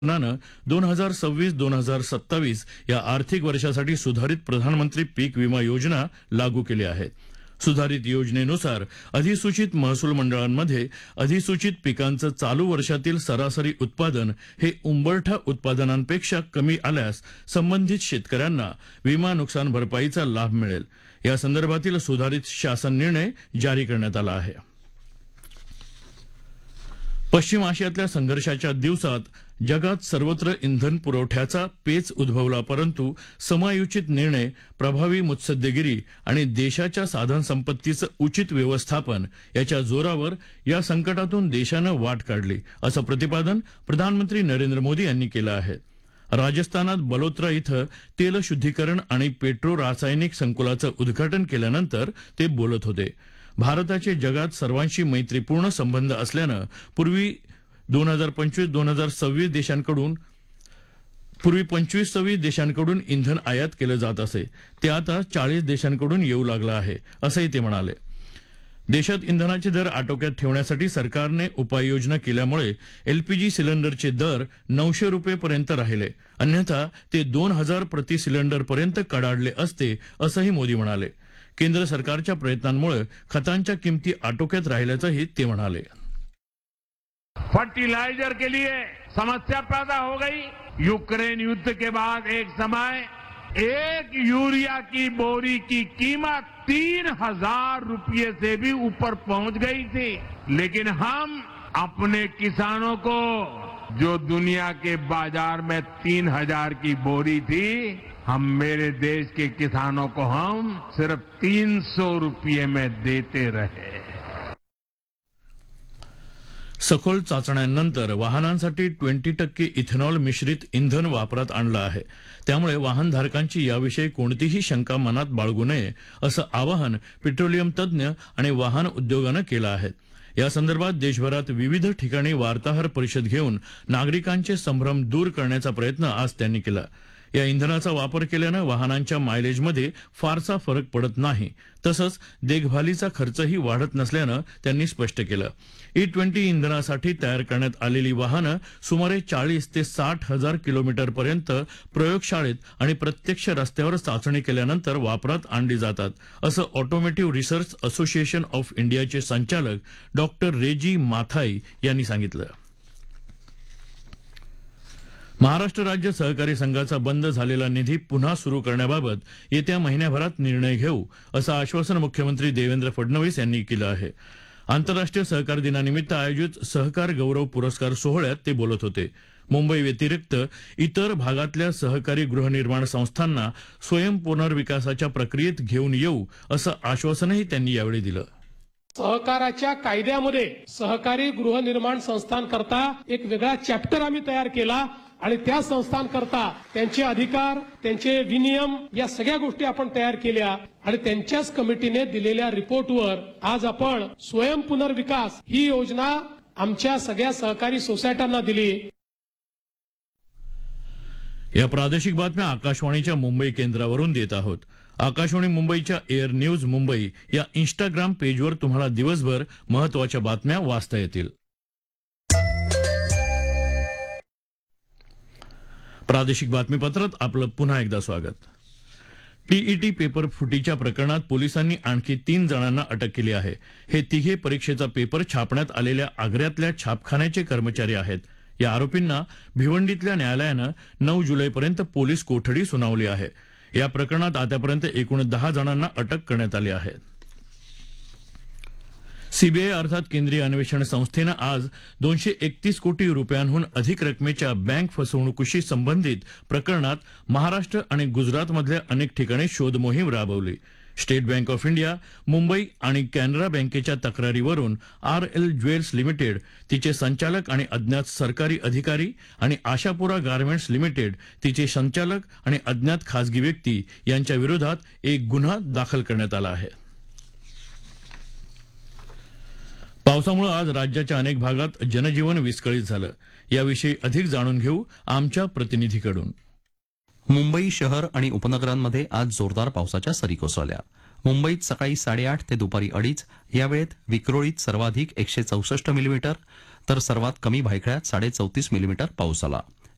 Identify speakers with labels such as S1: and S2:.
S1: शासनानं 2026-2027 या आर्थिक वर्षासाठी सुधारित प्रधानमंत्री पीक विमा योजना लागू केली आहे. सुधारित योजनेनुसार अधिसूचित महसूल मंडळांमध्ये अधिसूचित पिकांचं चालू वर्षातील सरासरी उत्पादन हे उंबरठा उत्पादनांपेक्षा कमी आल्यास संबंधित शेतकऱ्यांना विमा नुकसान भरपाईचा लाभ मिळेल. या संदर्भातील सुधारित शासन निर्णय जारी करण्यात आला आहे. पश्चिम आशियातल्या संघर्षाच्या दिवसात जगात सर्वत्र इंधन पुरवठ्याचा पेच उद्भवला, परंतु समायोजित निर्णय, प्रभावी मुत्सद्देगिरी आणि देशाच्या साधनसंपत्तीचं उचित व्यवस्थापन याच्या जोरावर या संकटातून देशानं वाट काढली, असं प्रतिपादन प्रधानमंत्री नरेंद्र मोदी यांनी केलं आहे. राजस्थानात बलोत्रा इथं तेलशुद्धीकरण आणि पेट्रो रासायनिक संकुलाचं उद्घाटन केल्यानंतर ते बोलत होते. भारताचे जगात सर्वांशी मैत्रीपूर्ण संबंध असल्यानं पूर्वी 2025-2026 देशांकडून इंधन आयात केलं जात असे, ते आता 40 देशांकडून येऊ लागलं आहे, असंही ते म्हणाले. देशात इंधनाचे दर आटोक्यात ठेवण्यासाठी सरकारने उपाययोजना केल्यामुळे एलपीजी सिलेंडरचे दर 900 रुपयेपर्यंत राहिले, अन्यथा ते 2000 प्रति सिलेंडर पर्यंत कडाडले असते, असंही मोदी म्हणाले. केंद्र सरकारच्या प्रयत्नांमुळे खतांच्या किमती आटोक्यात राहिल्याचंही ते म्हणाले.
S2: फर्टिलाइजर के लिए समस्या पैदा हो गई. यूक्रेन युद्ध के बाद एक समय एक यूरिया की बोरी की कीमत 3000 रुपये से भी ऊपर पहुंच गई थी, लेकिन हम अपने किसानों को जो दुनिया के बाजार में 3000 की बोरी थी, हम मेरे देश के किसानों को हम सिर्फ 300 रुपये में देते रहे.
S1: सखोल चाचण्यांनंतर वाहनांसाठी 20% इथेनॉल मिश्रित इंधन वापरात आणलं आहे. त्यामुळे वाहनधारकांची याविषयी कोणतीही शंका मनात बाळगू नये, असं आवाहन पेट्रोलियम तज्ज्ञ आणि वाहन उद्योगानं केलं आहे. या संदर्भात देशभरात विविध ठिकाणी वार्ताहर परिषद घेऊन नागरिकांचे संभ्रम दूर करण्याचा प्रयत्न आज त्यांनी केला. या इंधनाचा वापर केल्यानं वाहनांच्या मायलेजमध्ये फारसा फरक पडत नाही, तसंच देखभालीचा खर्चही वाढत नसल्यानं त्यांनी स्पष्ट केलं. E20 इंधनासाठी तयार करण्यात आलेली वाहनं सुमारे 40 ते 60 हजार किलोमीटरपर्यंत प्रयोगशाळेत आणि प्रत्यक्ष रस्त्यावर चाचणी केल्यानंतर वापरात आणली जातात, असं ऑटोमोटिव्ह रिसर्च असोसिएशन ऑफ इंडियाचे संचालक डॉक्टर रेजी माथाई यांनी सांगितलं. महाराष्ट्र राज्य सहकारी संघाचा बंद झालेला निधी पुन्हा सुरू करण्याबाबत येत्या महिन्याभरात निर्णय घेऊ, असं आश्वासन मुख्यमंत्री देवेंद्र फडणवीस यांनी केलं आहे. आंतरराष्ट्रीय सहकार दिनानिमित्त आयोजित सहकार गौरव पुरस्कार सोहळ्यात ते बोलत होते. मुंबई व्यतिरिक्त इतर भागातल्या सहकारी गृहनिर्माण संस्थांना स्वयं पुनर्विकासाच्या प्रक्रियेत घेऊन येऊ, असं आश्वासनही त्यांनी यावेळी दिलं.
S3: सहकाराच्या कायद्यामध्ये सहकारी गृहनिर्माण संस्थांकरता एक वेगळा चॅप्टर आम्ही तयार केला आणि त्या संस्थांकरता त्यांचे अधिकार, त्यांचे विनियम या सगळ्या गोष्टी आपण तयार केल्या आणि त्यांच्याच कमिटीने दिलेल्या रिपोर्टवर आज आपण स्वयं पुनर्विकास ही योजना आमच्या सगळ्या सहकारी सोसायट्यांना दिली.
S1: या प्रादेशिक बातम्या आकाशवाणीच्या मुंबई केंद्रावरून देत आहोत. आकाशवाणी मुंबईच्या एअर न्यूज मुंबई या इंस्टाग्राम पेजवर तुम्हाला दिवसभर महत्वाच्या बातम्या वाचता येतील. प्रादेशिक बातमीपत्रात आपलं पुन्हा एकदा स्वागत. टीईटी पेपर फुटीच्या प्रकरणात पोलिसांनी आणखी 3 जणांना अटक केली आहे. हे तिघे परीक्षेचा पेपर छापण्यात आलेल्या आग्र्यातल्या छापखान्याचे कर्मचारी आहेत. या आरोपींना भिवंडीतल्या न्यायालयानं 9 जुलैपर्यंत पोलीस कोठडी सुनावली आहे. या प्रकरणात आतापर्यंत एकूण 10 जणांना अटक करण्यात आली आहे. सीबीआय अर्थात केंद्रीय अन्वेषण संस्थेनं आज 231 कोटी रुपयांहून अधिक रकमेच्या बँक फसवणुकीशी संबंधित प्रकरणात महाराष्ट्र आणि गुजरातमधल्या अनेक ठिकाणी शोध मोहीम राबवली. State bank of India, Mumbai आणि कॅनरा बँकेच्या तक्रारीवरून RL ज्वेल्स लिमिटेड, तिचे संचालक आणि अज्ञात सरकारी अधिकारी आणि आशापुरा गार्मेंट्स लिमिटेड, तिचे संचालक आणि अज्ञात खासगी व्यक्ती यांच्या विरोधात एक गुन्हा दाखल करण्यात आला आहे. पावसामुळे आज राज्याच्या अनेक भागात जनजीवन विस्कळीत झालं. याविषयी अधिक जाणून घेऊ आमच्या प्रतिनिधीकडून.
S4: मुंबई शहर आणि उपनगरांमध्ये आज जोरदार पावसाच्या सरी कोसळल्या. मुंबईत सकाळी 8:30 ते दुपारी 2:30 या वेळेत विक्रोळीत सर्वाधिक 164 मिलीमीटर तर सर्वात कमी भायखळ्यात 34.5 मिलीमीटर पाऊस आला.